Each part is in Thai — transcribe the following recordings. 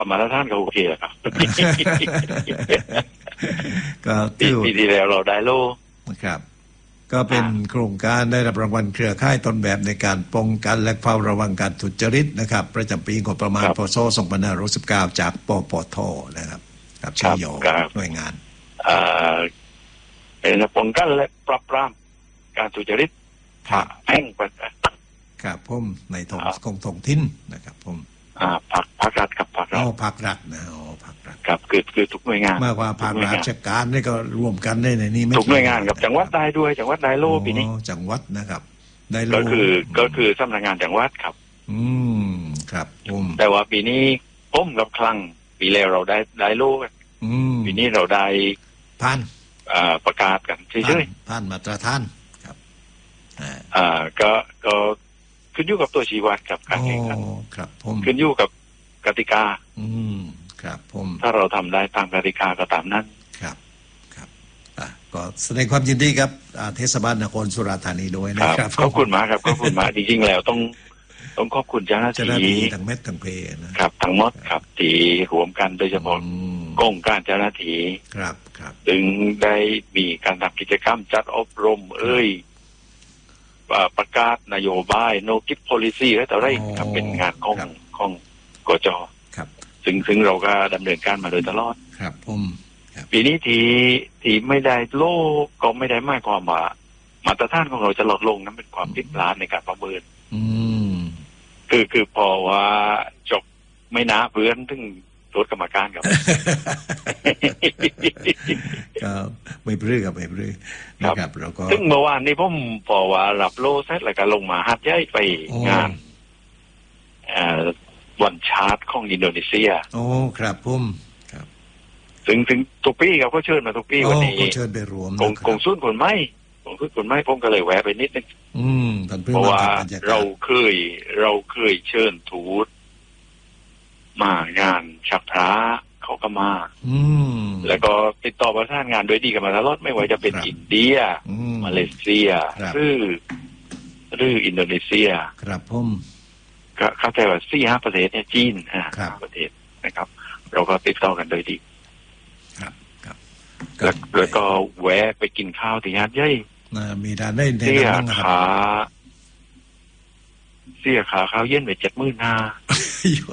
มาตรฐานก็โอเคแล้วครับก็ปีที่แล้วเราได้โล่ครับก็เป็นโครงการได้รับรางวัลเครือข่ายต้นแบบในการป้องกันและเฝ้าระวังการทุจริตนะครับประจำปีงบประมาณพ.ศ. 2519จากปปท.นะครับครับชัยโยหน่วยงานเป็นป้องกันและปราบปรามการทุจริตแพ่งครับผมในท้องถิ่นนะครับผมภาครัฐกับภาครัฐภาครัฐนะภาครัฐครับคือทุกหน่วยงานมากกว่าภาคราชการนี่ก็รวมกันได้ในนี้ทุกหน่วยงานกับจังหวัดได้ด้วยจังหวัดได้โล่ปีนี้จังหวัดนะครับได้โล่ก็คือสำนักงานจังหวัดครับครับผมแต่ว่าปีนี้ผมกับคลังปีแล้วเราได้โล่กันปีนี้เราได้ผ่านประกาศกันเฉยๆผ่านมาตรฐานครับก็ขึ้นอยู่กับตัวชี้วัดกับการแข่งขันครับผมขึ้นอยู่กับกติกาครับผมถ้าเราทำได้ตามกติกาก็ตามนั้นครับก็แสดงความยินดีกับเทศบาลนครสุราษฎร์ธานีด้วยนะครับขอบคุณมากครับขอบคุณมากจริงๆแล้วต้องขอบคุณเจ้าหน้าที่ทั้งเม็ดทั้งเพนะครับทั้งหมดครับที่รวมกันโดยเฉพาะกองการเจ้าหน้าที่ครับถึงได้มีการทำกิจกรรมจัดอบรมประกาศนโยบาย no kid policy และแต่ไรครับเป็นงานของกจ.ซึ่งเราก็ดำเนินการมาโดยตลอดครับผมปีนี้ที่ไม่ได้โลกก็ไม่ได้หมายความว่ามาตรฐานของเราจะลดลงนั้นเป็นความผิดพลาดในการประเมินคือพอว่าจบไม่นาเพื่อนถึงรถกรรมการครับก็ไม่ปลื้มครับไม่ปลื้มนะครับแล้วก็ซึ่งเมื่อวานนี้ผมพอว่ารับโลเสร็จแล้วก็ลงมาหัดย้ายไปงานวันชาร์ตของอินโดนีเซียโอ้ครับผมครับซึ่งทุกปีเขาก็เชิญมาทุกปีวันนี้เชิญไปรวมกงสุนคนไม่ผมก็เลยแวะไปนิดนึงเพราะว่าเราเคยเชิญทูตมางานชักพระเขาก็มาแล้วก็ติดต่อประสานงานโดยดีกันมาตลอดไม่ว่าจะเป็นอินเดียมาเลเซียหรืออินโดนีเซียครับผมก็เข้าใจว่า 4-5 ประเทศเนี่ยจีนประเทศนะครับเราก็ติดต่อกันโดยดีแล้วก็แวะไปกินข้าวที่หาดใหญ่มีร้านได้เสียขาข้าวเย็นไป75,000 อยู่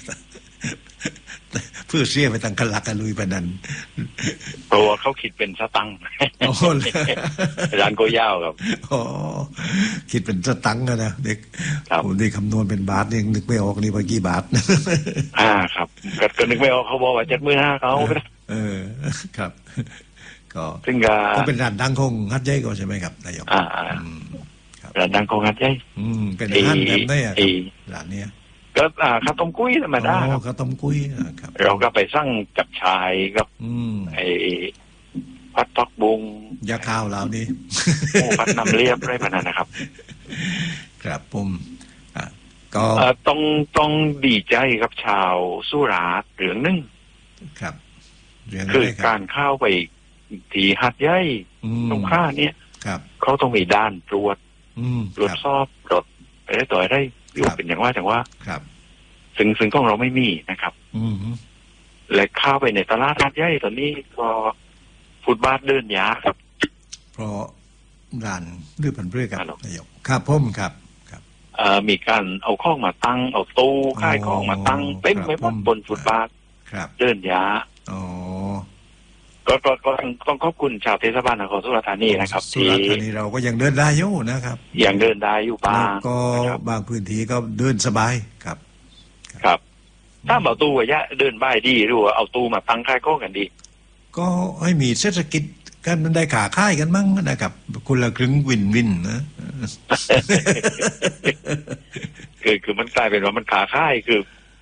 เพื่อเสียไปตั้งคลักกันลุยไปนั้นเพราะว่าเขาคิดเป็นสตังค์ร้านโกย่าวครับคิดเป็นสตังค์นะเด็กผมได้คำนวณเป็นบาทยังนึกไม่ออกนี่ว่ากี่บาทครับก็นึกไม่ออกเขาบอกว่า75,000เขาครับก็ซึ่งก็เป็นร้านดังของฮัทใหญ่ก็ใช่ไหมครับนายกร้านดังของฮัทใหญ่เป็นร้านแบบได้ร้านเนี้ยก็ข้าวต้มกุ้ยธรรมดาข้าวต้มกุ้ยครับเราก็ไปสั่งจับชายกับไอ้พัดพักบุงยาข้าวเรานี่พัดน้ำเลียบอะไรแบบนั้นนะครับครับผมก็ต้องดีใจกับชาวสุราษฎร์เรื่องนึงครับคือการเข้าไปที่หัดใหญ่ตรงข้าเนี่ยเขาต้องมีด้านตรวจสอบรถไปได้ต่อได้ยกเป็นอย่างว่าครับซึ่งของเราไม่มีนะครับและเข้าไปในตลาดหัดใหญ่ตอนนี้ก็ฟุตบาทเดินยากครับเพราะร้านดื้อพันเพื่อกับนายกครับผมครับมีการเอาข้องมาตั้งเอาตู้ค่ายของมาตั้งเต็มไปหมดบนฟุตบาทเดินยากก็ต้องขอบคุณชาวเทศบาลนครสุราษฎร์ธานีนะครับสุราษฎร์ธานีเราก็ยังเดินได้อยู่นะครับยังเดินได้อยู่บ้างก็บางพื้นที่ก็เดินสบายครับถ้าเอาตู้ไว้เดินบ้ายดีหรือว่าเอาตู้มาตั้งค่ายข้องกันดีก็ให้มีเศรษฐกิจกันมันได้ขาค่ายกันมั้งนะครับคนละครึ่งวินนะคือมันกลายเป็นว่ามันขาค่ายคือ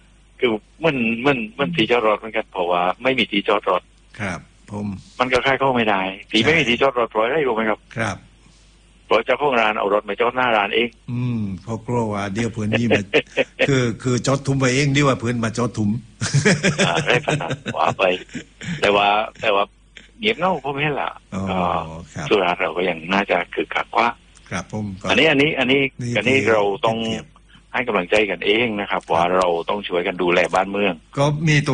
มันที่จอดรถเหมือนกันเพราะว่าไม่มีที่จอดรถครับผมมันก็ค่ายเข้าไม่ได้ที่ไม่มีที่จอดรถปล่อยได้รู้ไหมครับครับเพราะเจ้าของร้านเอารถมาจอดหน้าร้านเองเพราะกลัวว่าเดี๋ยวเพื่อนยี่มาคือจอดทุ่มไปเองดีว่าเพื่อนมาจอดทุ่มได้ขนาดว่าไปแต่ว่าเงียบเง่าเพราะไม่เห็นล่ะสุราษฎร์เราก็ยังน่าจะคือขัดกว่าครับผมอันนี้เราต้องให้กำลังใจกันเองนะครับว่าเราต้องช่วยกันดูแลบ้านเมืองก็มี